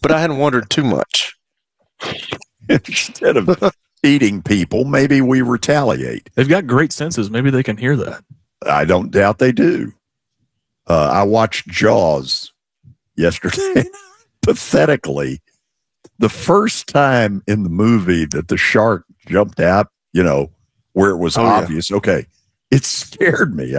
but I hadn't wondered too much. Instead of eating people, maybe we retaliate. They've got great senses. Maybe they can hear that. I don't doubt they do. I watched Jaws yesterday. Pathetically, the first time in the movie that the shark jumped out, where it was obvious. Yeah. Okay, it scared me.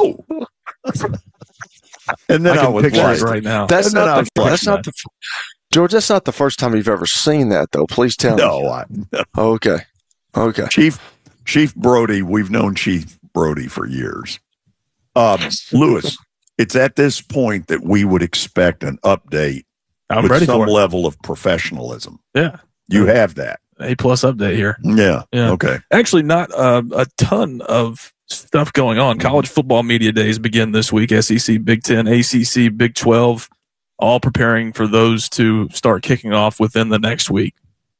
And then I was like, right now. That's not the George. That's not the first time you've ever seen that, though. Please tell me. No. Okay. Chief Brody. We've known Chief Brody for years. Lewis, it's at this point that we would expect an update with some level of professionalism. Yeah, you have that A+ update here. Yeah. Okay. Actually, not a ton of stuff going on. College football media days begin this week. SEC, Big Ten, ACC, Big 12, all preparing for those to start kicking off within the next week.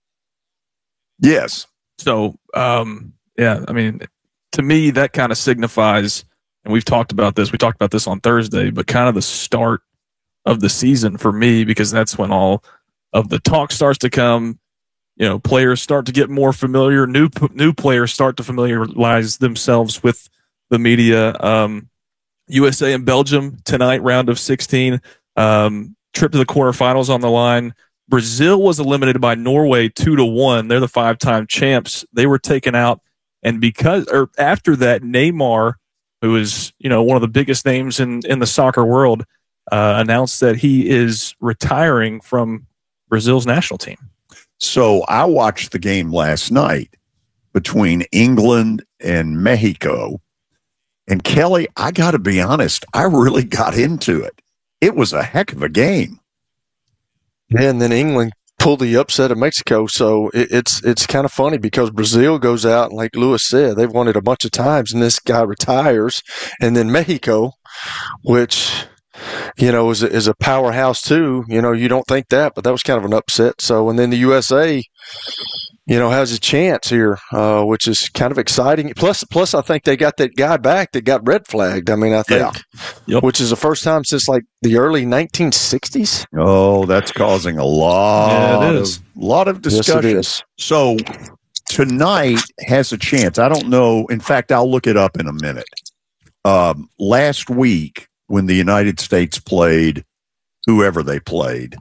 Yes. So, I mean, to me, that kind of signifies, and we've talked about this. We talked about this on Thursday, but kind of the start of the season for me, because that's when all of the talk starts to come. Players start to get more familiar. New players start to familiarize themselves with the media. USA and Belgium tonight, round of 16. Trip to the quarterfinals on the line. Brazil was eliminated by Norway 2-1. They're the 5-time champs. They were taken out, and after that, Neymar, who is one of the biggest names in the soccer world, announced that he is retiring from Brazil's national team. So I watched the game last night between England and Mexico. And Kelly, I got to be honest, I really got into it. It was a heck of a game. Yeah, and then England pulled the upset of Mexico. So it's kind of funny because Brazil goes out, and like Lewis said, they've won it a bunch of times, and this guy retires. And then Mexico, which is a powerhouse too. You don't think that, but that was kind of an upset. So, and then the USA, has a chance here, which is kind of exciting. Plus, I think they got that guy back that got red flagged. I mean, I think, which is the first time since like the early 1960s. Oh, that's causing a lot of discussion. Yes, it is. So tonight has a chance. I don't know. In fact, I'll look it up in a minute. Last week, when the United States played whoever they played.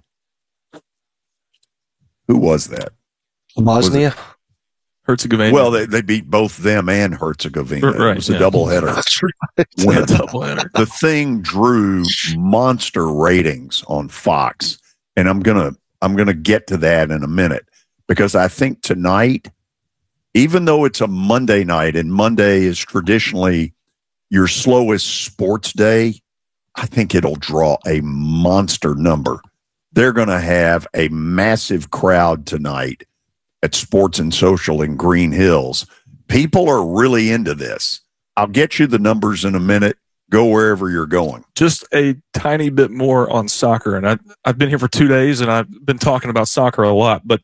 Who was that? Bosnia? Herzegovina. Well, they beat both them and Herzegovina. Right, it was a doubleheader. That's right. The thing drew monster ratings on Fox, and I'm gonna get to that in a minute, because I think tonight, even though it's a Monday night, and Monday is traditionally your slowest sports day, I think it'll draw a monster number. They're going to have a massive crowd tonight at Sports and Social in Green Hills. People are really into this. I'll get you the numbers in a minute. Go wherever you're going. Just a tiny bit more on soccer. And I've been here for 2 days, and I've been talking about soccer a lot. But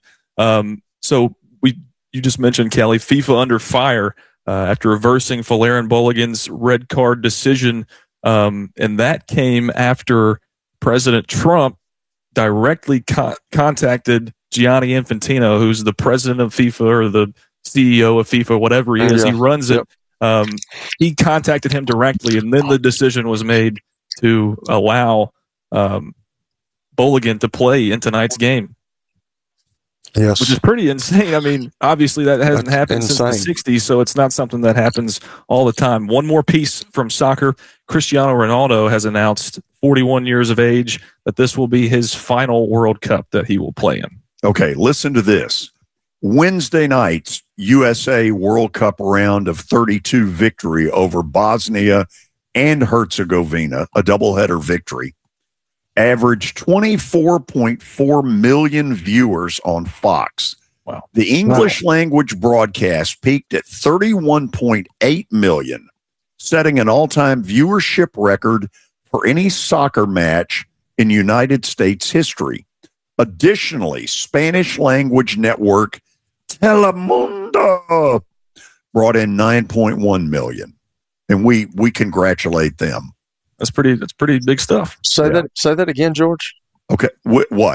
you just mentioned, Kelly, FIFA under fire after reversing Folarin Balogun's red card decision. And that came after President Trump directly contacted Gianni Infantino, who's the president of FIFA or the CEO of FIFA, whatever he is. He runs it. He contacted him directly, and then the decision was made to allow Balogun to play in tonight's game. Yes. Which is pretty insane. I mean, obviously that hasn't happened since the 60s, so it's not something that happens all the time. One more piece from soccer. Cristiano Ronaldo has announced, 41 years of age, that this will be his final World Cup that he will play in. Okay, listen to this. Wednesday night's USA World Cup round of 32 victory over Bosnia and Herzegovina, a doubleheader victory, averaged 24.4 million viewers on Fox. Wow. The English language broadcast peaked at 31.8 million, setting an all-time viewership record for any soccer match in United States history. Additionally, Spanish language network Telemundo brought in 9.1 million, and we congratulate them. That's pretty big stuff. Say that again, George. Okay, what?